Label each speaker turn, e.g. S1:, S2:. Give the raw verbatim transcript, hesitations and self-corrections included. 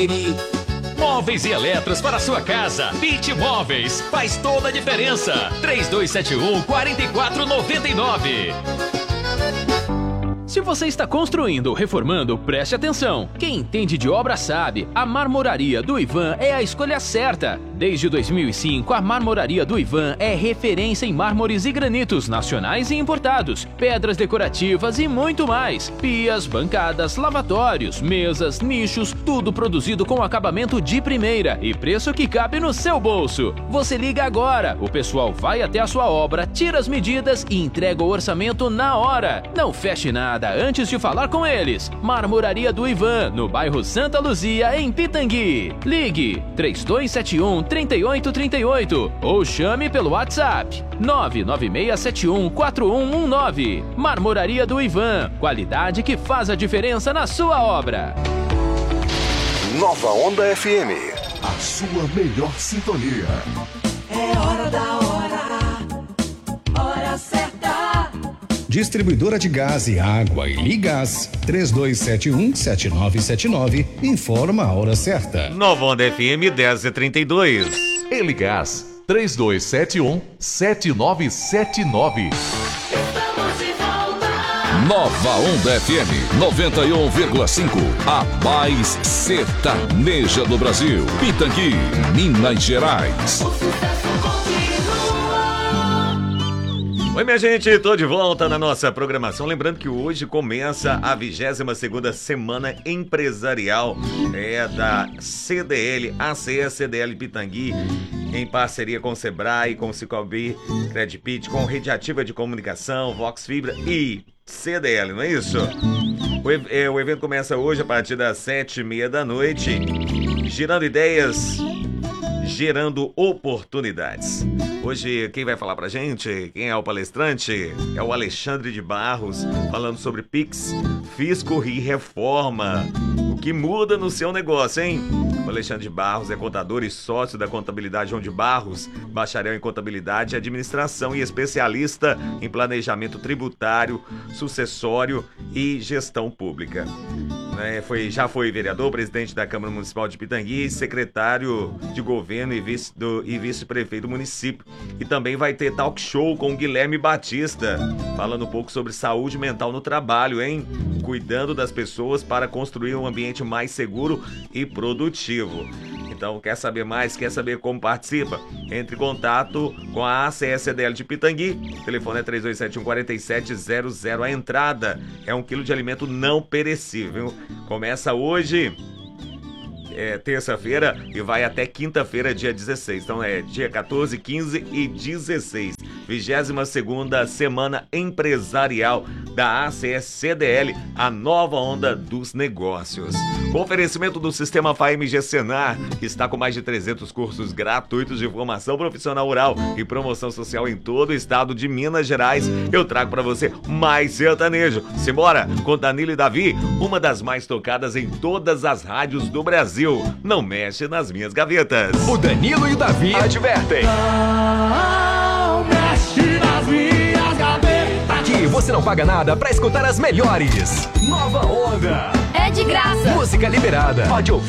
S1: Móveis e eletros para sua casa. Pit Móveis. Faz toda a diferença. três dois sete um, quatro quatro nove nove. Se você está construindo ou reformando, preste atenção. Quem entende de obra sabe, a Marmoraria do Ivan é a escolha certa. Desde dois mil e cinco, a Marmoraria do Ivan é referência em mármores e granitos nacionais e importados, pedras decorativas e muito mais. Pias, bancadas, lavatórios, mesas, nichos, tudo produzido com acabamento de primeira e preço que cabe no seu bolso. Você liga agora, o pessoal vai até a sua obra, tira as medidas e entrega o orçamento na hora. Não feche nada antes de falar com eles. Marmoraria do Ivan, no bairro Santa Luzia, em Pitangui. Ligue três dois sete um, três oito três oito ou chame pelo WhatsApp nove nove seis sete um, quatro um um nove. Marmoraria do Ivan, qualidade que faz a diferença na sua obra.
S2: Nova Onda F M,
S3: a sua melhor sintonia.
S4: É hora da hora, hora certa.
S5: Distribuidora de gás e água e Ligás, três dois sete um, sete nove sete nove, informa a hora certa.
S6: Nova Onda F M dez e trinta e dois.
S7: E Ligás, três dois sete um, sete nove sete nove.
S4: Estamos de volta.
S2: Nova Onda F M noventa e um vírgula cinco, a mais sertaneja do Brasil. Pitangui, Minas Gerais.
S4: O sucesso continua.
S6: Oi, minha gente, tô de volta na nossa programação. Lembrando que hoje começa a vigésima segunda Semana Empresarial é da C D L, A C E C D L Pitangui, em parceria com o Sebrae, com o Cicobi, Credpit, com Rede Ativa de Comunicação, Vox Fibra e C D L, não é isso? O, é, o evento começa hoje a partir das sete e meia da noite, girando ideias, gerando oportunidades. Hoje quem vai falar pra gente, quem é o palestrante, é o Alexandre de Barros, falando sobre Pix, Fisco e Reforma. O que muda no seu negócio, hein? O Alexandre de Barros é contador e sócio da Contabilidade João de Barros, bacharel em Contabilidade e Administração e especialista em Planejamento Tributário, Sucessório e Gestão Pública. É, foi, já foi vereador, presidente da Câmara Municipal de Pitangui, secretário de governo e, vice, do, e vice-prefeito do município. E também vai ter talk show com o Guilherme Batista, falando um pouco sobre saúde mental no trabalho, hein? Cuidando das pessoas para construir um ambiente mais seguro e produtivo. Então, quer saber mais? Quer saber como participa? Entre em contato com a A C E C D L de Pitangui. O telefone é três dois sete um, quatro sete zero zero. A entrada é um quilo de alimento não perecível. Começa hoje, é, terça-feira, e vai até quinta-feira, dia dezesseis. Então é dia quatorze, quinze e dezesseis. vigésima segunda Semana Empresarial da A C E C D L, a nova onda dos negócios. Com oferecimento do Sistema F A M G Senar, que está com mais de trezentos cursos gratuitos de formação profissional rural e promoção social em todo o estado de Minas Gerais, eu trago para você mais sertanejo. Simbora, com Danilo e Davi, uma das mais tocadas em todas as rádios do Brasil. Não mexe nas minhas gavetas.
S7: O Danilo e o Davi advertem.
S4: Não mexe nas minhas gavetas.
S7: Aqui você não paga nada pra escutar as melhores. Nova Onda.
S8: É de graça.
S7: Música liberada. Pode ouvir